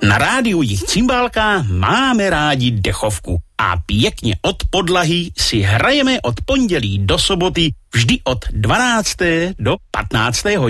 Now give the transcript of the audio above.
Na rádiu Jich Cimbálka máme rádi dechovku a pěkně od podlahy si hrajeme od pondělí do soboty vždy od 12. do 15. hodiny.